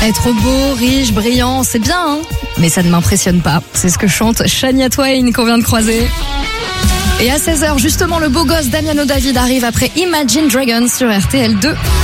Être beau, riche, brillant, c'est bien, hein, mais ça ne m'impressionne pas. C'est ce que chante Shania Twain qu'on vient de croiser. Et à 16h, justement, le beau gosse Damiano David arrive après Imagine Dragons sur RTL2.